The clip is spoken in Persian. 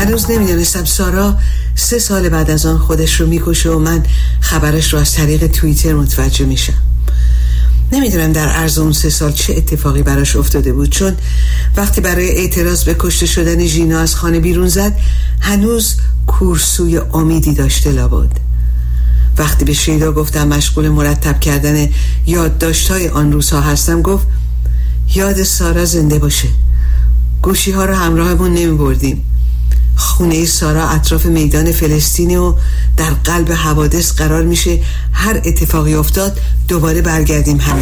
هنوز نمیدونستم سارا 3 سال بعد از آن خودش رو میکشه و من خبرش رو از طریق توییتر متوجه میشم. نمیدونم در عرض اون 3 سال چه اتفاقی براش افتاده بود، چون وقتی برای اعتراض به کشته شدن ژینا از خانه بیرون زد هنوز کورسوی امیدی داشته لابد. وقتی به شیدا گفتم مشغول مرتب کردن یادداشت‌های آن روزها هستم، گفت یاد سارا زنده باشه. گوشی ها رو همراهمون نمی بردیم. خونه سارا اطراف میدان فلسطینی و در قلب حوادث قرار میشه هر اتفاقی افتاد دوباره برگردیم همین.